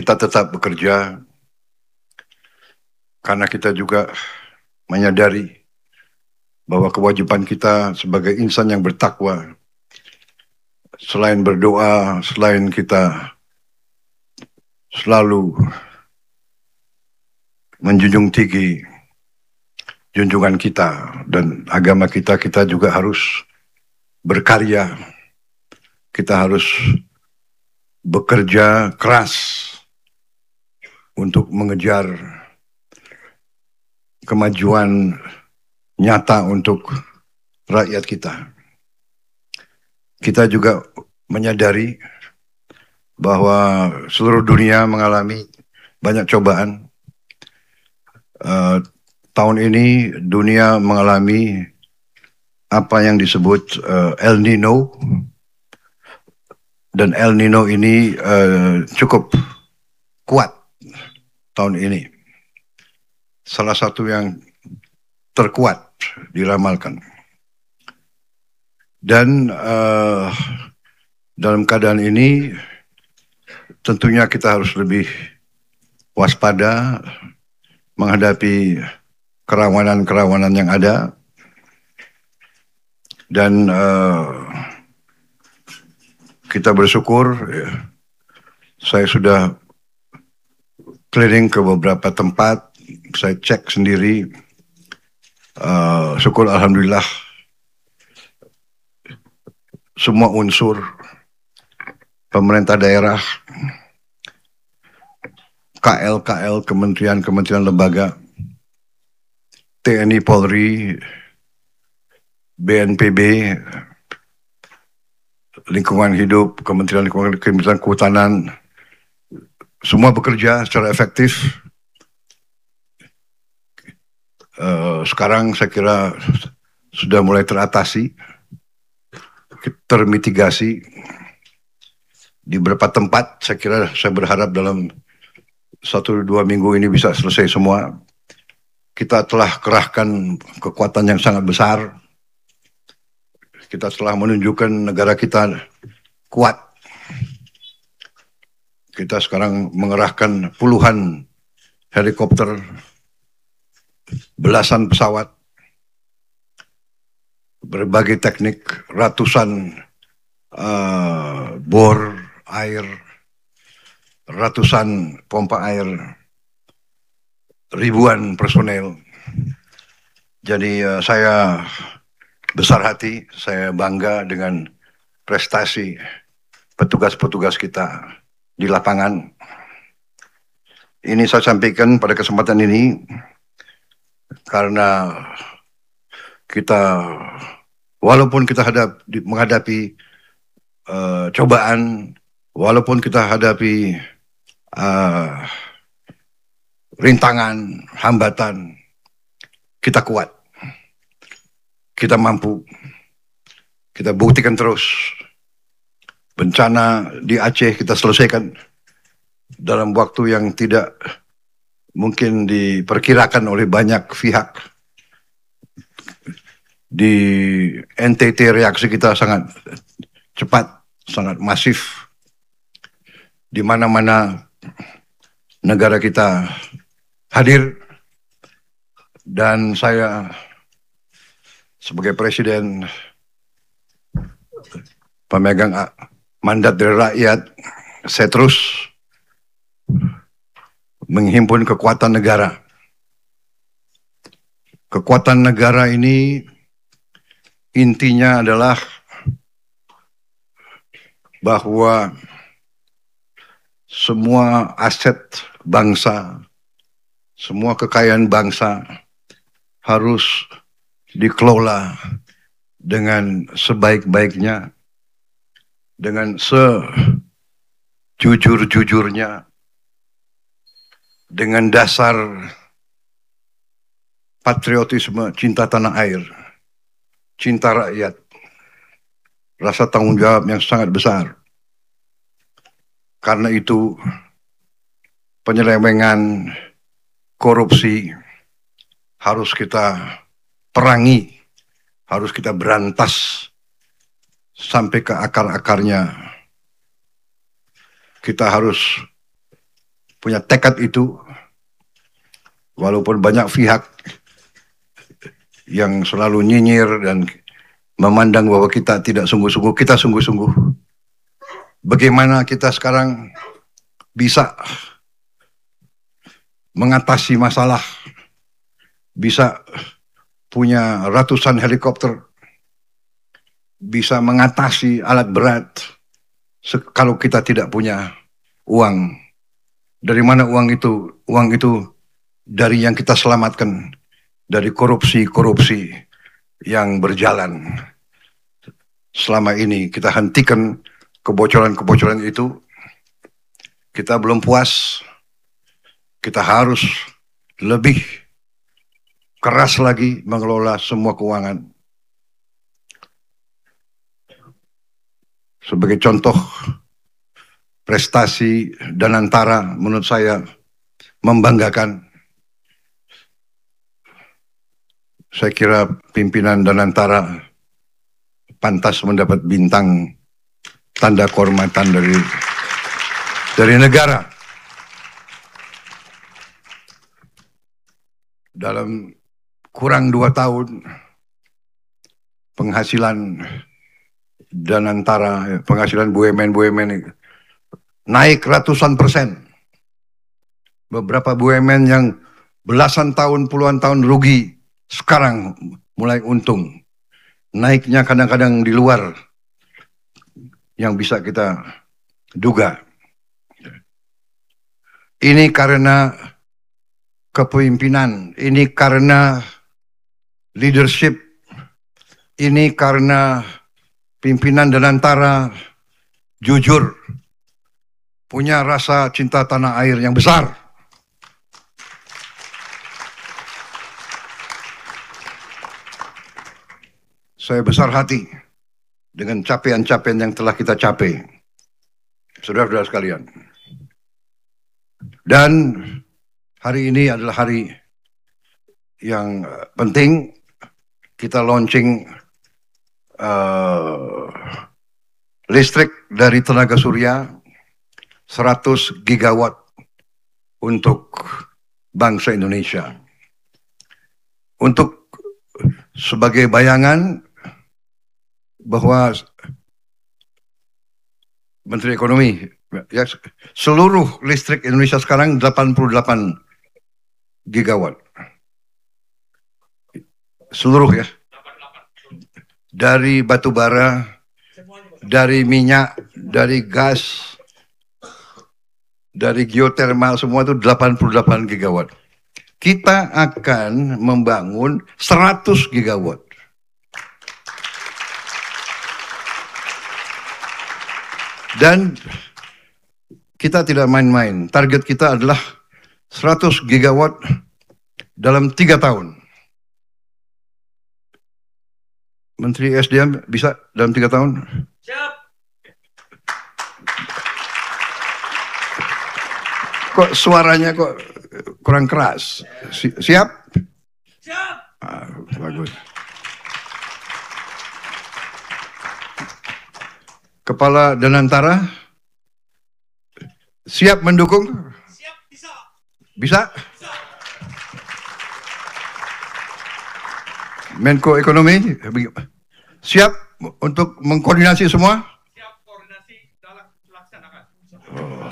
kita tetap bekerja karena kita juga menyadari bahwa kewajiban kita sebagai insan yang bertakwa, selain berdoa, selain kita selalu menjunjung tinggi junjungan kita dan agama kita, kita juga harus berkarya. Kita harus bekerja keras untuk mengejar kemajuan nyata untuk rakyat kita. Kita juga menyadari bahwa seluruh dunia mengalami banyak cobaan. Tahun ini dunia mengalami apa yang disebut El Nino, dan El Nino ini cukup kuat tahun ini. Salah satu yang terkuat diramalkan. Dan dalam keadaan ini tentunya kita harus lebih waspada menghadapi kerawanan-kerawanan yang ada. Dan kita bersyukur, saya sudah keliling ke beberapa tempat, saya cek sendiri, syukur alhamdulillah semua unsur pemerintah daerah, KL, kementerian lembaga, TNI, Polri, BNPB, lingkungan hidup, Kementerian Kehutanan, semua bekerja secara efektif. Sekarang saya kira sudah mulai teratasi, termitigasi di beberapa tempat. Saya berharap dalam 1-2 minggu ini bisa selesai semua. Kita telah kerahkan kekuatan yang sangat besar. Kita telah menunjukkan negara kita kuat. Kita sekarang mengerahkan puluhan helikopter, belasan pesawat, berbagai teknik, ratusan bor air, ratusan pompa air, ribuan personel. Jadi saya besar hati, saya bangga dengan prestasi petugas-petugas kita di lapangan. Ini saya sampaikan pada kesempatan ini karena kita, walaupun kita menghadapi cobaan, walaupun kita hadapi rintangan, hambatan, kita kuat. Kita mampu, kita buktikan terus. Bencana di Aceh kita selesaikan dalam waktu yang tidak mungkin diperkirakan oleh banyak pihak. Di NTT reaksi kita sangat cepat, sangat masif. Di mana-mana negara kita hadir, dan saya sebagai presiden pemegang mandat dari rakyat, saya terus menghimpun kekuatan negara. Kekuatan negara ini intinya adalah bahwa semua aset bangsa, semua kekayaan bangsa harus dikelola dengan sebaik-baiknya, dengan sejujur-jujurnya, dengan dasar patriotisme, cinta tanah air, cinta rakyat, rasa tanggung jawab yang sangat besar. Karena itu penyelewengan, korupsi harus kita perangi, harus kita berantas sampai ke akar-akarnya. Kita harus punya tekad itu, walaupun banyak pihak yang selalu nyinyir dan memandang bahwa kita tidak sungguh-sungguh, kita sungguh-sungguh. Bagaimana kita sekarang bisa mengatasi masalah, bisa punya ratusan helikopter, bisa mengatasi alat berat, kalau kita tidak punya uang. Dari mana uang itu? Uang itu dari yang kita selamatkan, dari korupsi-korupsi yang berjalan. Selama ini kita hentikan kebocoran-kebocoran itu. Kita belum puas, kita harus lebih keras lagi mengelola semua keuangan. Sebagai contoh, prestasi Danantara menurut saya membanggakan. Saya kira pimpinan Danantara pantas mendapat bintang tanda kehormatan dari negara. Dalam kurang 2 tahun, penghasilan Danantara, penghasilan BUMN naik ratusan persen. Beberapa BUMN yang belasan tahun, puluhan tahun rugi, sekarang mulai untung. Naiknya kadang-kadang di luar yang bisa kita duga. Ini karena kepemimpinan, ini karena leadership, ini karena pimpinan Danantara jujur, punya rasa cinta tanah air yang besar. Saya besar hati dengan capaian-capaian yang telah kita capai, saudara-saudara sekalian. Dan hari ini adalah hari yang penting. Kita launching listrik dari tenaga surya 100 gigawatt untuk bangsa Indonesia. Untuk sebagai bayangan bahwa Menteri Ekonomi, ya, seluruh listrik Indonesia sekarang 88 gigawatt. Seluruh ya. Dari batu bara, dari minyak, dari gas, dari geotermal, semua itu 88 gigawatt. Kita akan membangun 100 gigawatt. Dan kita tidak main-main. Target kita adalah 100 gigawatt dalam 3 tahun. Menteri SDM bisa dalam 3 tahun? Siap. Kok suaranya kok kurang keras? Siap? Siap. Bagus. Kepala Danantara siap mendukung? Siap, bisa. Bisa? Bisa. Menko Ekonomi siap untuk mengkoordinasi semua? Siap, koordinasi dalam laksanakan. Oh.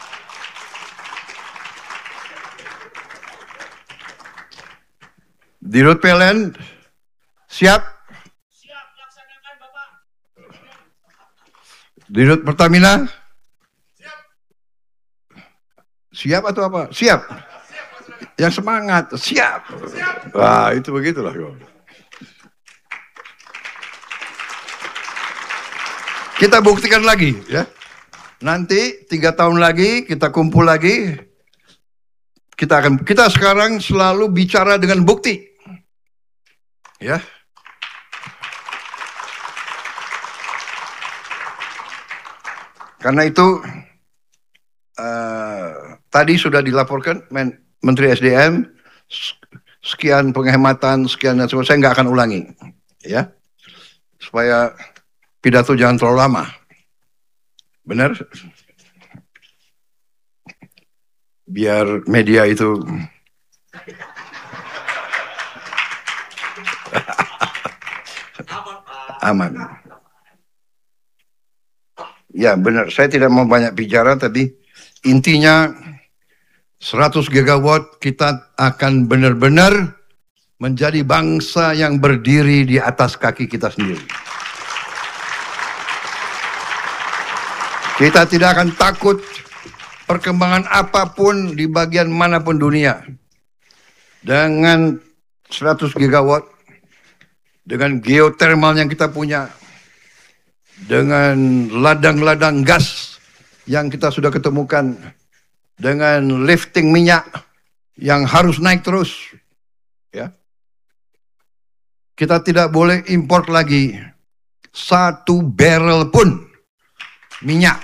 Dirut PLN siap? Siap, laksanakan Bapak. Dirut Pertamina siap. Siap atau apa? Siap. Yang semangat, siap. Siap. Wah, itu begitulah. Kita buktikan lagi, ya. Nanti 3 tahun lagi kita kumpul lagi. Kita sekarang selalu bicara dengan bukti, ya. Karena itu tadi sudah dilaporkan Menteri SDM sekian penghematan, sekian dan semua. Saya nggak akan ulangi, ya, supaya pidato jangan terlalu lama. Benar? biar media itu aman. Ya benar, saya tidak mau banyak bicara, tapi intinya 100 gigawatt kita akan benar-benar menjadi bangsa yang berdiri di atas kaki kita sendiri. Kita tidak akan takut perkembangan apapun di bagian manapun dunia. Dengan 100 gigawatt, dengan geothermal yang kita punya, dengan ladang-ladang gas yang kita sudah ketemukan, dengan lifting minyak yang harus naik terus, ya. Kita tidak boleh import lagi 1 barrel pun minyak.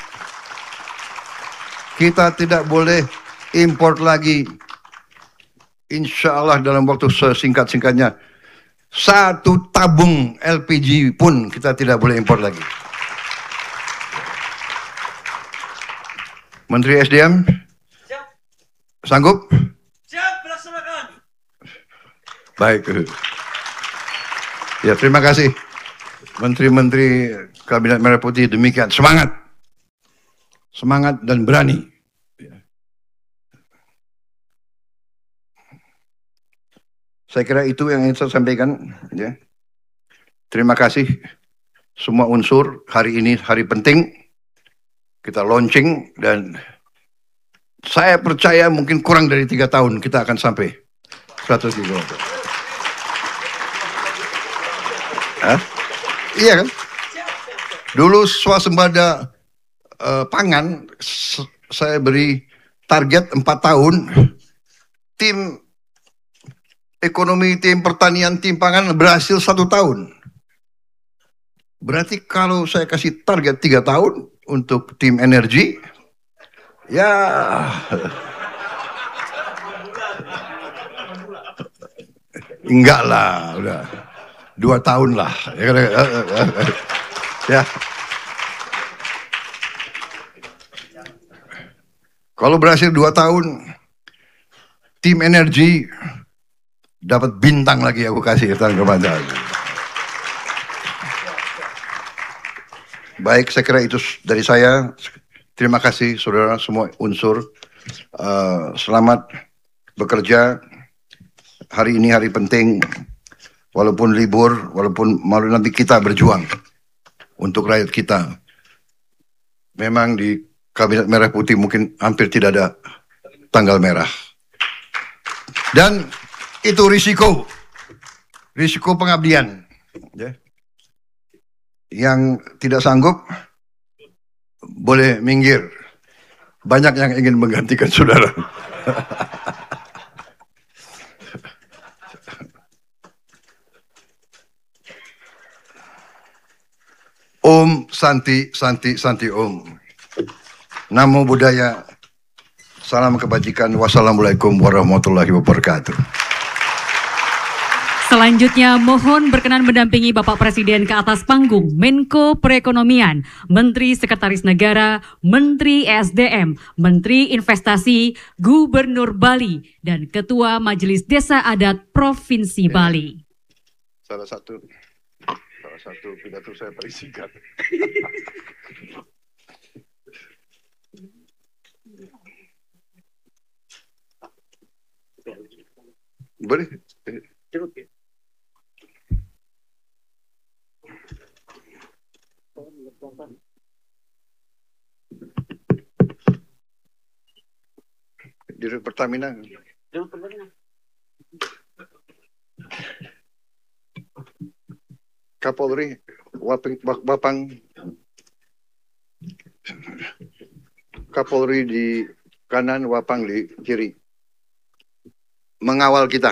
Kita tidak boleh import lagi, insya Allah dalam waktu sesingkat-singkatnya, 1 tabung LPG pun kita tidak boleh import lagi. Menteri SDM, siap. Sanggup? Siap, laksanakan. Baik. Ya, terima kasih. Menteri-menteri Kabinet Merah Putih, demikian. Semangat. Semangat dan berani. Saya kira itu yang ingin saya sampaikan. Ya. Terima kasih semua unsur. Hari ini hari penting. Kita launching dan saya percaya mungkin kurang dari 3 tahun kita akan sampai 100 gigawatt. Iya kan? Dulu swasembada pangan saya beri target 4 tahun. Tim ekonomi, tim pertanian, tim pangan berhasil 1 tahun. Berarti kalau saya kasih target 3 tahun untuk tim energi, ya enggak lah, udah 2 tahun lah. Ya. Kalau berhasil 2 tahun, tim energi dapat bintang lagi, aku kasih kepada. Baik, saya kira itu dari saya. Terima kasih saudara semua unsur. Selamat bekerja. Hari ini hari penting. Walaupun libur, walaupun malu, nanti kita berjuang untuk rakyat kita. Memang di Kabinet Merah Putih mungkin hampir tidak ada tanggal merah. Dan itu risiko pengabdian. Ya. Yang tidak sanggup boleh minggir. Banyak yang ingin menggantikan saudara. Om Santi Santi Santi Om. Namo Buddhaya. Salam kebajikan. Wassalamualaikum warahmatullahi wabarakatuh. Selanjutnya mohon berkenan mendampingi Bapak Presiden ke atas panggung Menko Perekonomian, Menteri Sekretaris Negara, Menteri SDM, Menteri Investasi, Gubernur Bali, dan Ketua Majelis Desa Adat Provinsi Bali. Salah satu pidato saya paling singkat. Boleh? Dirut Pertamina. Kapolri Bapang. Kapolri di kanan, Wapang di kiri. Mengawal kita.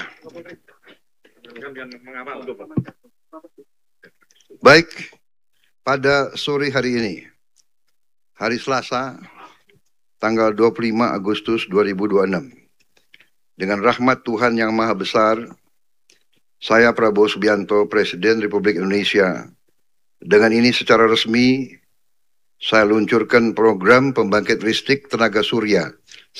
Baik, pada sore hari ini, hari Selasa, tanggal 25 Agustus 2026, dengan rahmat Tuhan Yang Maha Besar, saya Prabowo Subianto, Presiden Republik Indonesia, dengan ini secara resmi, saya luncurkan program pembangkit listrik tenaga surya